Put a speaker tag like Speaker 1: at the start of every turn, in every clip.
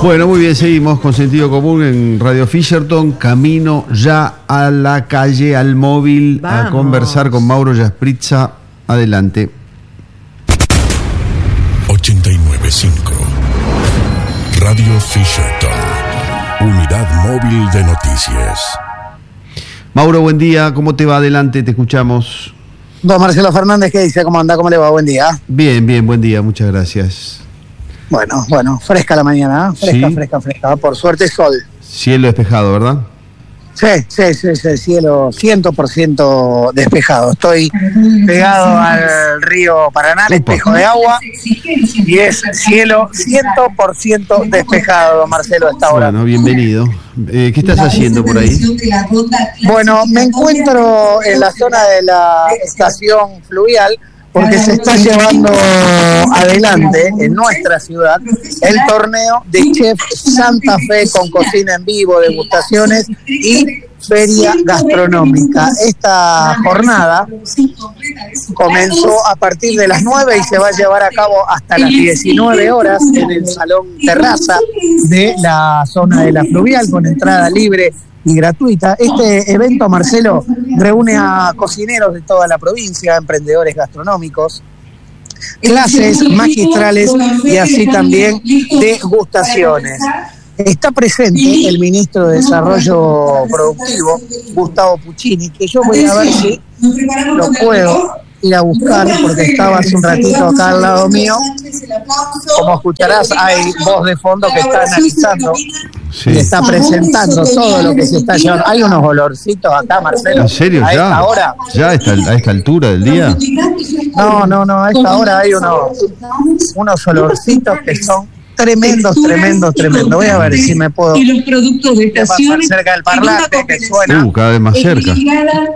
Speaker 1: Bueno, muy bien, seguimos con Sentido Común en Radio Fisherton. Camino ya a la calle, al móvil, a conversar con Mauro Yaspritza. Adelante.
Speaker 2: 89.5 Radio Fisherton, unidad móvil de noticias.
Speaker 1: Mauro, buen día, ¿cómo te va? Adelante, te escuchamos.
Speaker 3: Don Marcelo Fernández, ¿qué dice? ¿Cómo anda? ¿Cómo le va? Buen día.
Speaker 1: Bien, buen día, muchas gracias.
Speaker 3: Bueno, fresca la mañana, ¿eh? Fresca. Por suerte sol.
Speaker 1: Cielo despejado, ¿verdad?
Speaker 3: Sí, cielo 100% despejado. Estoy pegado al río Paraná, el espejo de agua, y es cielo 100% despejado, don Marcelo, a esta hora.
Speaker 1: Bueno, bienvenido. ¿Qué estás haciendo por ahí?
Speaker 3: Bueno, me encuentro en la zona de la estación fluvial, porque se está llevando adelante en nuestra ciudad el torneo de Chef Santa Fe con cocina en vivo, degustaciones y feria gastronómica. Esta jornada comenzó a partir de las 9 y se va a llevar a cabo hasta las 19 horas en el salón terraza de la zona de la fluvial, con entrada libre y gratuita. Este evento, Marcelo, reúne a cocineros de toda la provincia, emprendedores gastronómicos, clases magistrales y así también degustaciones. Está presente el ministro de Desarrollo Productivo, Gustavo Puccini, que yo voy a ver si lo puedo ir a buscar, porque estaba hace un ratito acá al lado mío. Como escucharás, hay voz de fondo que está analizando y está presentando todo lo que se está llevando. Hay unos olorcitos acá, Marcelo.
Speaker 1: ¿En serio?
Speaker 3: ¿A esta hora?
Speaker 1: ¿Ya a esta altura del día?
Speaker 3: No, a esta hora hay unos olorcitos que son tremendos. Voy a ver si me puedo.
Speaker 4: Y los productos de estación
Speaker 3: cerca del parlante que suena.
Speaker 1: Cada vez más cerca.
Speaker 3: Sí.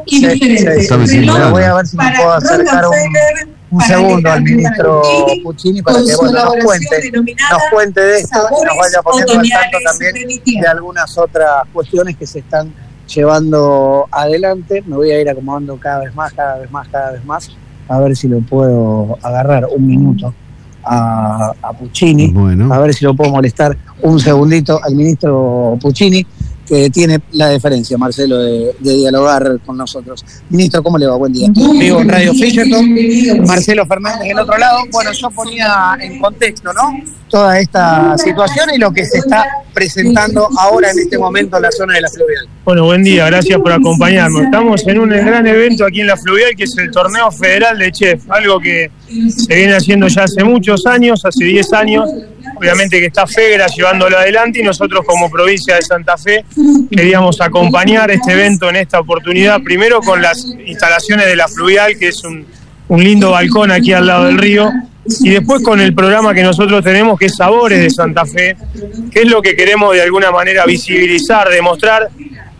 Speaker 3: Voy a ver si me puedo acercar un segundo al ministro Puccini para que nos cuente de esto y nos vaya poniendo al tanto también de algunas otras cuestiones que se están llevando adelante. Me voy a ir acomodando cada vez más, a ver si lo puedo agarrar un minuto a Puccini, bueno. A ver si lo puedo molestar un segundito al ministro Puccini, que tiene la deferencia, Marcelo, de dialogar con nosotros. Ministro, ¿cómo le va? Buen día. Vivo en Radio Fisherton, Marcelo Fernández del otro lado. Bueno, yo ponía en contexto, ¿no?, toda esta situación y lo que se está presentando ahora en este momento en la zona de la fluvial.
Speaker 5: Bueno, buen día, gracias por acompañarnos. Estamos en un gran evento aquí en la fluvial, que es el Torneo Federal de Chef, algo que se viene haciendo ya hace muchos años, hace 10 años. Obviamente que está FEGRA llevándolo adelante y nosotros como provincia de Santa Fe queríamos acompañar este evento en esta oportunidad, primero con las instalaciones de la fluvial, que es un lindo balcón aquí al lado del río, y después con el programa que nosotros tenemos, que es Sabores de Santa Fe, que es lo que queremos de alguna manera visibilizar, demostrar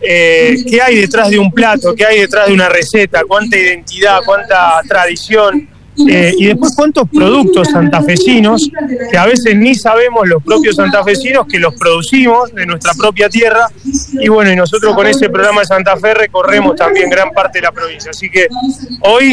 Speaker 5: qué hay detrás de un plato, qué hay detrás de una receta, cuánta identidad, cuánta tradición, y después cuántos productos santafesinos que a veces ni sabemos los propios santafesinos que los producimos de nuestra propia tierra. Y bueno, y nosotros con ese programa de Santa Fe recorremos también gran parte de la provincia. Así que hoy,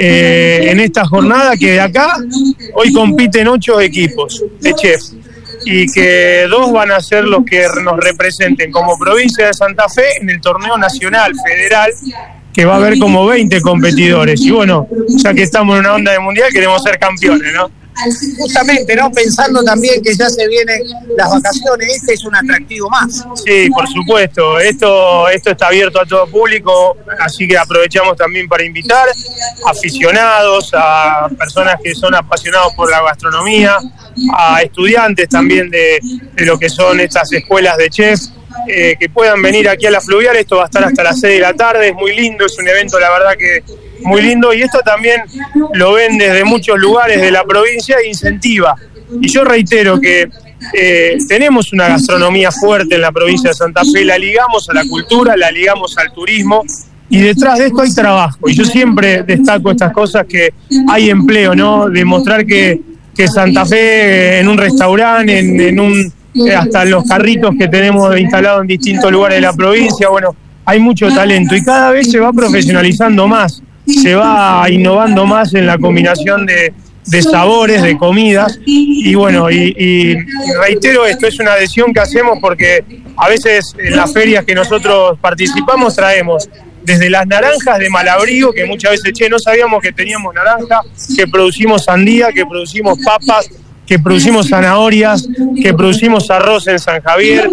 Speaker 5: en esta jornada, que de acá, hoy compiten 8 equipos de chef, y que 2 van a ser los que nos representen como provincia de Santa Fe en el torneo nacional federal, que va a haber como 20 competidores. Y bueno, ya que estamos en una onda de mundial, queremos ser campeones, ¿no?
Speaker 3: Justamente, ¿no? Pensando también que ya se vienen las vacaciones, este es un atractivo más.
Speaker 5: Sí, por supuesto. Esto está abierto a todo público, así que aprovechamos también para invitar aficionados, a personas que son apasionados por la gastronomía, a estudiantes también de lo que son estas escuelas de chef, que puedan venir aquí a la fluvial. Esto va a estar hasta las 6 de la tarde, es muy lindo, es un evento la verdad que muy lindo, y esto también lo ven desde muchos lugares de la provincia e incentiva. Y yo reitero que tenemos una gastronomía fuerte en la provincia de Santa Fe, la ligamos a la cultura, la ligamos al turismo, y detrás de esto hay trabajo, y yo siempre destaco estas cosas, que hay empleo, ¿no? Demostrar que Santa Fe, en un restaurante, hasta los carritos que tenemos instalados en distintos lugares de la provincia, bueno, hay mucho talento y cada vez se va profesionalizando más, se va innovando más en la combinación de de sabores, de comidas, y bueno, y reitero esto, es una adhesión que hacemos porque a veces en las ferias que nosotros participamos traemos desde las naranjas de Malabrigo, que muchas veces, no sabíamos que teníamos naranja, que producimos sandía, que producimos papas, que producimos zanahorias, que producimos arroz en San Javier,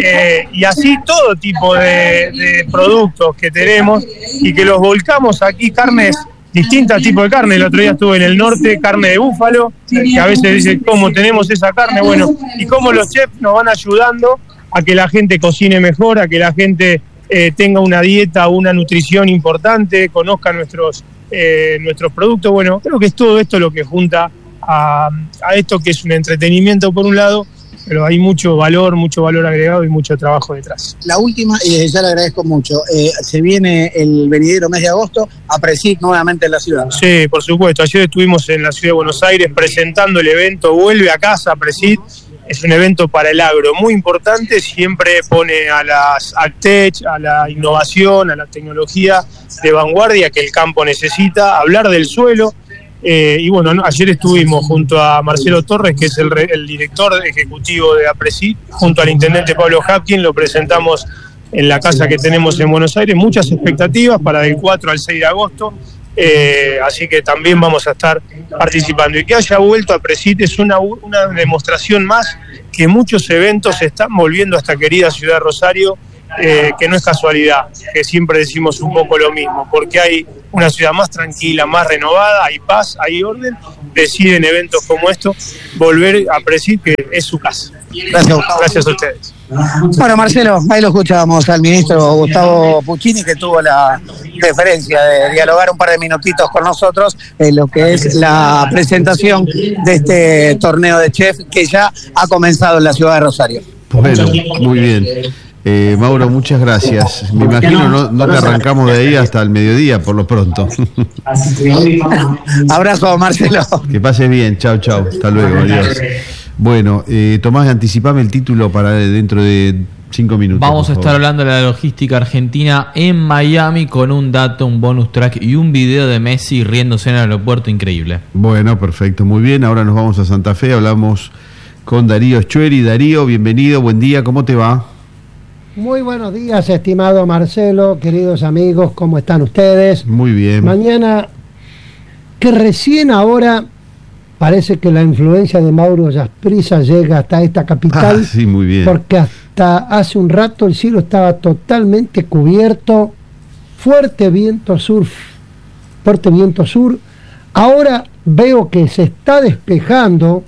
Speaker 5: y así todo tipo de productos que tenemos y que los volcamos aquí, carnes, distintos tipos de carne. El otro día estuve en el norte, carne de búfalo, que a veces dicen cómo tenemos esa carne, bueno, y cómo los chefs nos van ayudando a que la gente cocine mejor, a que la gente tenga una dieta, una nutrición importante, conozca nuestros productos. Bueno, creo que es todo esto lo que junta a esto, que es un entretenimiento por un lado, pero hay mucho valor agregado y mucho trabajo detrás.
Speaker 3: La última, y ya le agradezco mucho, se viene el venidero mes de agosto, APRESID nuevamente en la ciudad.
Speaker 5: Sí, por supuesto, ayer estuvimos en la ciudad de Buenos Aires presentando el evento Vuelve a Casa APRESID. Es un evento para el agro muy importante, siempre pone a las AgTech, a la innovación, a la tecnología de vanguardia que el campo necesita, hablar del suelo. Y bueno, ayer estuvimos junto a Marcelo Torres, que es el director ejecutivo de APRESID, junto al intendente Pablo Hapkin, lo presentamos en la casa que tenemos en Buenos Aires, muchas expectativas para del 4 al 6 de agosto, así que también vamos a estar participando. Y que haya vuelto APRESID es una demostración más que muchos eventos se están volviendo a esta querida ciudad de Rosario, que no es casualidad, que siempre decimos un poco lo mismo, porque hay una ciudad más tranquila, más renovada, hay paz, hay orden, deciden eventos como esto volver a APRESID, que es su casa.
Speaker 3: Gracias, Gustavo.
Speaker 5: Gracias a ustedes.
Speaker 3: Bueno, Marcelo, ahí lo escuchábamos al ministro Gustavo Puccini, que tuvo la deferencia de dialogar un par de minutitos con nosotros en lo que es la presentación de este torneo de chef que ya ha comenzado en la ciudad de Rosario.
Speaker 1: Bueno, muy bien. Mauro, muchas gracias. Me imagino no te arrancamos de ahí hasta el mediodía, por lo pronto.
Speaker 3: Abrazo, Marcelo.
Speaker 1: Que pases bien, chau. Hasta luego, adiós. Bueno, Tomás, anticipame el título para dentro de 5 minutos.
Speaker 4: Vamos a estar hablando de la logística argentina en Miami con un dato, un bonus track y un video de Messi riéndose en el aeropuerto increíble.
Speaker 1: Bueno, perfecto, muy bien. Ahora nos vamos a Santa Fe, hablamos con Darío Schueri. Darío, bienvenido, buen día, ¿cómo te va?
Speaker 6: Muy buenos días, estimado Marcelo, queridos amigos, ¿cómo están ustedes?
Speaker 1: Muy bien.
Speaker 6: Mañana, que recién ahora parece que la influencia de Mauro Asprilla llega hasta esta capital.
Speaker 1: Sí, muy bien.
Speaker 6: Porque hasta hace un rato el cielo estaba totalmente cubierto, fuerte viento sur. Ahora veo que se está despejando,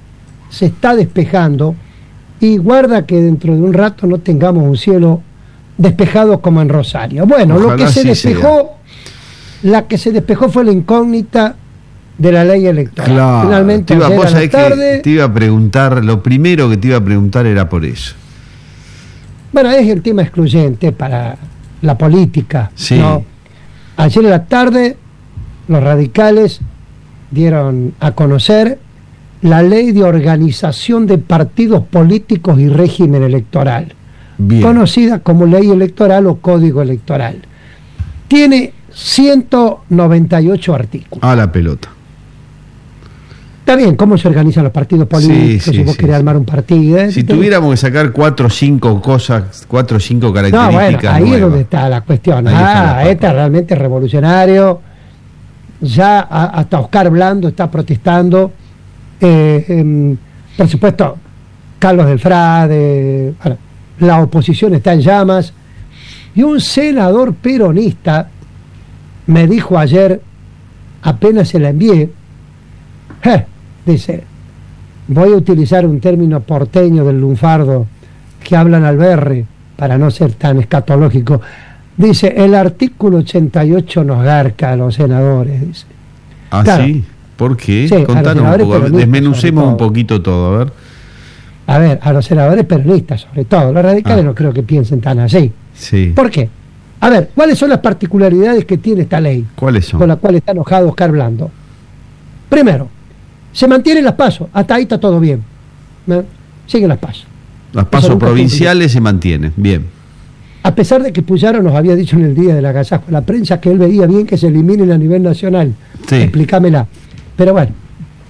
Speaker 6: y guarda que dentro de un rato no tengamos un cielo despejado como en Rosario. Bueno, ojalá. Lo que se despejó, la que se despejó fue la incógnita de la ley electoral.
Speaker 1: Claro,
Speaker 6: finalmente ayer a la tarde,
Speaker 1: te iba a preguntar, lo primero que te iba a preguntar era por eso.
Speaker 6: Bueno, es el tema excluyente para la política,
Speaker 1: sí.
Speaker 6: ¿no? Ayer a la tarde los radicales dieron a conocer la ley de organización de partidos políticos y régimen electoral, bien, conocida como ley electoral o código electoral. Tiene 198 artículos.
Speaker 1: A la pelota.
Speaker 6: Está bien, ¿cómo se organizan los partidos políticos? Si vos querés armar un partido.
Speaker 1: Si tuviéramos que sacar 4 o 5 cosas, 4 o 5 características.
Speaker 6: No, bueno, ahí
Speaker 1: nuevas.
Speaker 6: Es donde está la cuestión. Este es realmente revolucionario. Ya hasta Oscar Blando está protestando. Por supuesto, Carlos del Frade, la oposición está en llamas, y un senador peronista me dijo ayer, apenas se la envié, dice, voy a utilizar un término porteño del lunfardo que hablan al berre para no ser tan escatológico, dice, el artículo 88 nos garca a los senadores, dice.
Speaker 1: ¿Ah, claro, sí? ¿Por qué? Sí, contanos un poco, desmenucemos un poquito todo,
Speaker 6: a ver, a los senadores peronistas sobre todo, los radicales no creo que piensen tan así.
Speaker 1: Sí.
Speaker 6: ¿Por qué? A ver, ¿cuáles son las particularidades que tiene esta ley?
Speaker 1: ¿Cuáles son?
Speaker 6: Con la cual está enojado Oscar Blando. Primero, se mantienen las PASO, hasta ahí está todo bien, ¿no? Siguen las PASO.
Speaker 1: Las PASO provinciales se mantienen, bien.
Speaker 6: A pesar de que Puyaro nos había dicho en el día del agasajo a la prensa que él veía bien que se eliminen a nivel nacional.
Speaker 1: Sí.
Speaker 6: Explícamela. Pero bueno,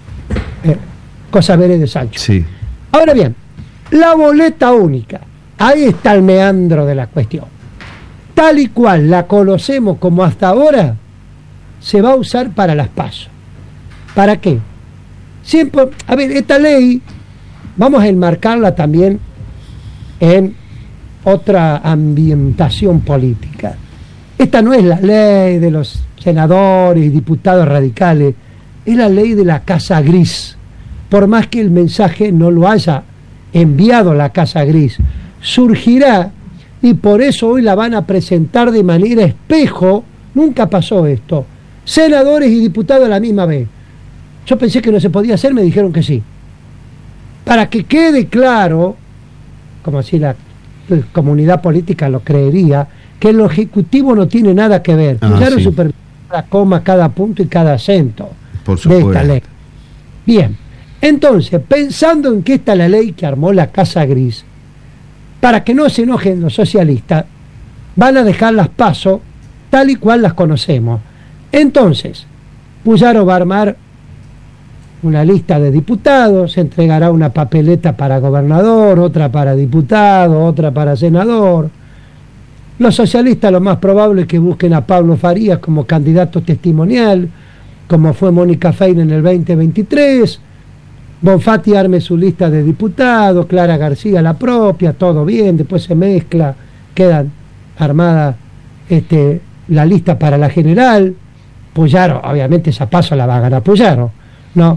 Speaker 6: cosa veré de Sancho.
Speaker 1: Sí.
Speaker 6: Ahora bien, la boleta única, ahí está el meandro de la cuestión. Tal y cual la conocemos como hasta ahora, se va a usar para las PASO. ¿Para qué? Siempre, a ver, esta ley vamos a enmarcarla también en otra ambientación política. Esta no es la ley de los senadores y diputados radicales, es la ley de la Casa Gris. Por más que el mensaje no lo haya enviado la Casa Gris, surgirá, y por eso hoy la van a presentar de manera espejo. Nunca pasó esto, senadores y diputados a la misma vez. Yo pensé que no se podía hacer, me dijeron que sí. Para que quede claro, como si la comunidad política lo creería, que el Ejecutivo no tiene nada que ver. Claro, sí. Supervisar la coma, cada punto y cada acento de esta ley. Bien, entonces, pensando en que esta es la ley que armó la Casa Gris, para que no se enojen los socialistas, van a dejar las PASO tal y cual las conocemos. Entonces, Puyaro va a armar una lista de diputados, se entregará una papeleta para gobernador, otra para diputado, otra para senador. Los socialistas lo más probable es que busquen a Pablo Farías como candidato testimonial, como fue Mónica Fein en el 2023. Bonfatti arme su lista de diputados, Clara García la propia, todo bien, después se mezcla, quedan armada la lista para la general. Puyaro, obviamente esa PASO la va a ganar Puyaro, no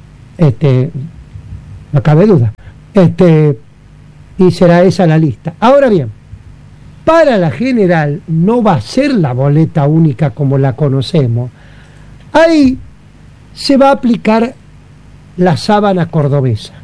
Speaker 6: cabe duda, y será esa la lista. Ahora bien, para la general no va a ser la boleta única como la conocemos. Ahí se va a aplicar la sábana cordobesa.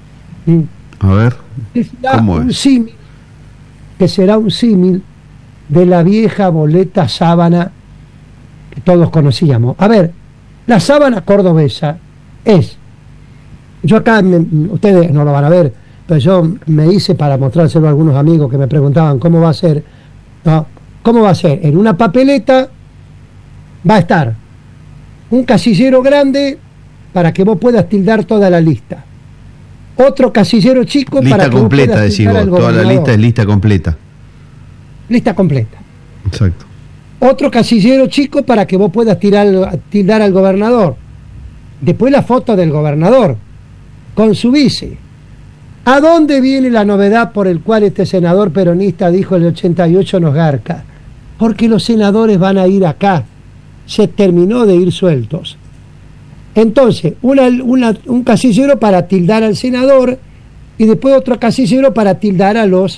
Speaker 1: A ver, ¿cómo es?
Speaker 6: Que será un símil de la vieja boleta sábana que todos conocíamos. A ver, la sábana cordobesa es, yo acá, ustedes no lo van a ver, pero yo me hice para mostrárselo a algunos amigos que me preguntaban cómo va a ser, ¿no? ¿Cómo va a ser? En una papeleta va a estar un casillero grande para que vos puedas tildar toda la lista, otro casillero chico
Speaker 1: lista
Speaker 6: para que
Speaker 1: completa,
Speaker 6: vos puedas tildar al
Speaker 1: toda la lista es lista completa.
Speaker 6: Lista completa.
Speaker 1: Exacto.
Speaker 6: Otro casillero chico para que vos puedas tildar al gobernador. Después la foto del gobernador con su vice. ¿A dónde viene la novedad por el cual este senador peronista dijo el 88 nos garca? Porque los senadores van a ir acá. Se terminó de ir sueltos. Entonces, un casillero para tildar al senador y después otro casillero para tildar a los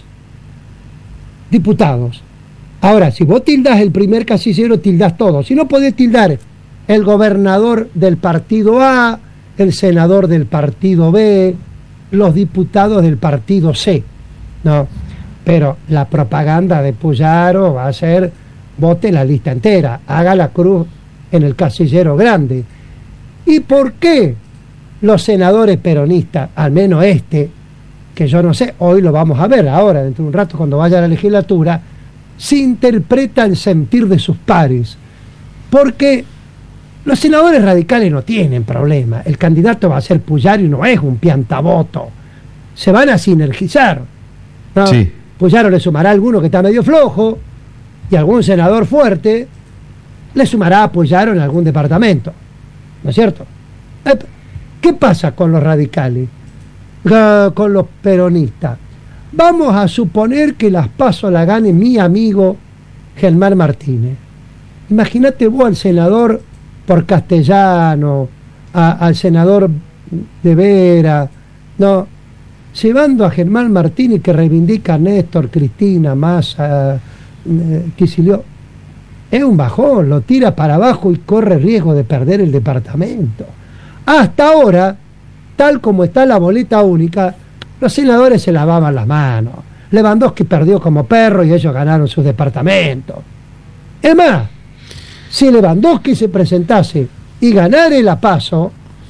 Speaker 6: diputados. Ahora, si vos tildás el primer casillero, tildás todo. Si no podés tildar el gobernador del partido A, el senador del partido B, los diputados del partido C. No, pero la propaganda de Puyaro va a ser: vote la lista entera, haga la cruz en el casillero grande. ¿Y por qué los senadores peronistas, al menos que yo no sé, hoy lo vamos a ver, ahora, dentro de un rato cuando vaya a la legislatura, se interpreta el sentir de sus pares? Porque los senadores radicales no tienen problema, el candidato va a ser Puyaro y no es un piantavoto, se van a sinergizar, ¿no? Sí. Puyaro le sumará a alguno que está medio flojo y algún senador fuerte le sumará a Puyaro en algún departamento, ¿no es cierto? ¿Qué pasa con los radicales? Con los peronistas. Vamos a suponer que las PASO la gane mi amigo Germán Martínez. Imagínate vos al senador por Castellano, al senador de Vera, no, llevando a Germán Martínez, que reivindica a Néstor, Cristina, Massa, Kicillof. Es un bajón, lo tira para abajo y corre riesgo de perder el departamento. Hasta ahora, tal como está la boleta única, los senadores se lavaban las manos. Lewandowski perdió como perro y ellos ganaron sus departamentos. Es más, si Lewandowski se presentase y ganara la PASO,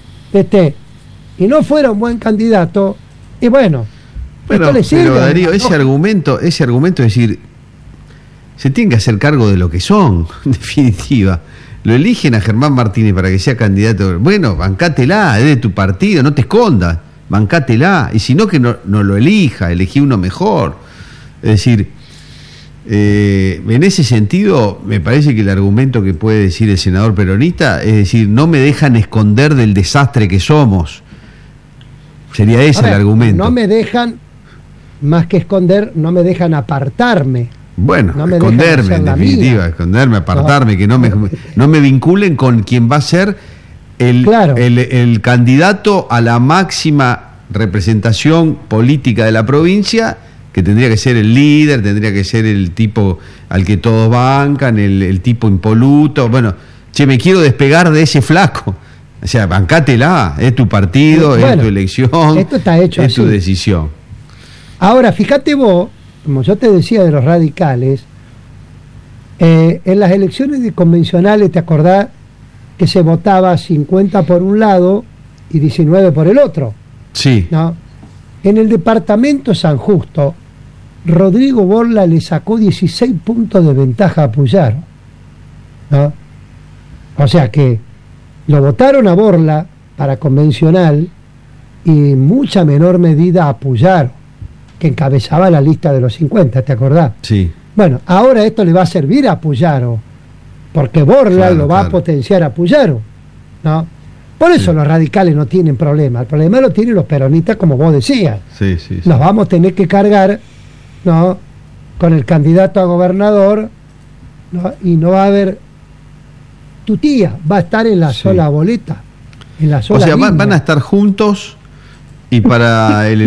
Speaker 6: y no fuera un buen candidato, y bueno, esto le sirve.
Speaker 1: Pero Darío, ese argumento es decir, se tienen que hacer cargo de lo que son, en definitiva. lo eligen a Germán Martínez para que sea candidato. Bueno, bancátela, es de tu partido, no te escondas, bancátela. Y si no, que no lo elija, elegí uno mejor. Es decir, en ese sentido, me parece que el argumento que puede decir el senador peronista es decir, no me dejan esconder del desastre que somos. Sería ese el argumento.
Speaker 6: No me dejan, más que esconder, no me dejan apartarme.
Speaker 1: Bueno, no esconderme, en definitiva, esconderme, apartarme, que no me vinculen con quien va a ser el candidato a la máxima representación política de la provincia, que tendría que ser el líder, tendría que ser el tipo al que todos bancan, el tipo impoluto. Bueno, me quiero despegar de ese flaco. O sea, bancátela, es tu partido, es tu elección,
Speaker 6: esto está hecho
Speaker 1: es
Speaker 6: así.
Speaker 1: Tu decisión.
Speaker 6: Ahora, fíjate vos, como yo te decía de los radicales, en las elecciones convencionales, ¿te acordás que se votaba 50 por un lado y 19 por el otro?
Speaker 1: Sí.
Speaker 6: ¿No? En el departamento San Justo, Rodrigo Borla le sacó 16 puntos de ventaja a Puyaro, ¿no? O sea que lo votaron a Borla para convencional y en mucha menor medida a Puyaro, que encabezaba la lista de los 50, ¿te acordás?
Speaker 1: Sí.
Speaker 6: Bueno, ahora esto le va a servir a Puyaro, porque Borla lo va a potenciar a Puyaro, ¿no? Por eso los radicales no tienen problema. El problema lo tienen los peronistas, como vos decías.
Speaker 1: Sí.
Speaker 6: Nos vamos a tener que cargar, ¿no?, con el candidato a gobernador, ¿no? Y no va a haber... Tu tía va a estar en la sola boleta, en la sola
Speaker 1: línea.
Speaker 6: línea.
Speaker 1: Van a estar juntos y para el